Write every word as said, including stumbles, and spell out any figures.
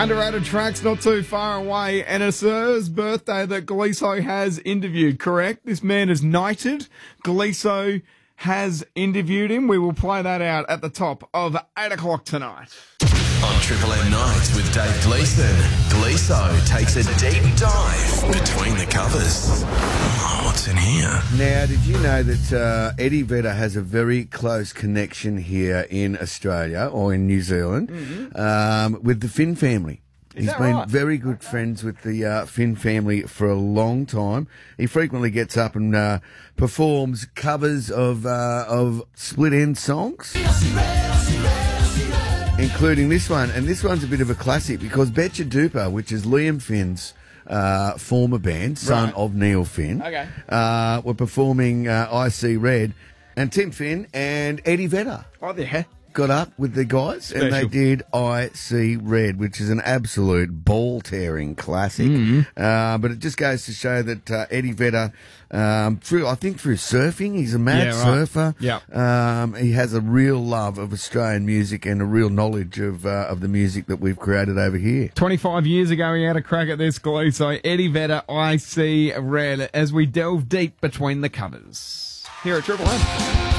Underrated tracks not too far away, and it's his birthday that Gleeso has interviewed, correct? This man is knighted. Gleeso has interviewed him. We will play that out at the top of eight o'clock tonight. On Triple M Nights with Dave Gleeson, Gleeso takes a deep dive between the covers. Oh, what's in here? Now, did you know that uh, Eddie Vedder has a very close connection here in Australia or in New Zealand mm-hmm. um, with the Finn family? Is He's that been right? very good okay. friends with the uh, Finn family for a long time. He frequently gets up and uh, performs covers of uh, of split end songs, including this one. And this one's a bit of a classic because Betcha Duper, which is Liam Finn's uh, former band, son right. of Neil Finn, okay. uh, were performing uh, I See Red, and Tim Finn and Eddie Vedder. Oh, there. Got up with the guys Special. and they did I See Red, which is an absolute ball-tearing classic. Mm-hmm. Uh, but it just goes to show that uh, Eddie Vedder, um, through I think through surfing, he's a mad yeah, right. surfer. Yeah. Um, he has a real love of Australian music and a real knowledge of uh, of the music that we've created over here. twenty-five years ago, he had a crack at this, Gleeso. Eddie Vedder, I See Red, as we delve deep between the covers. Here at Triple M.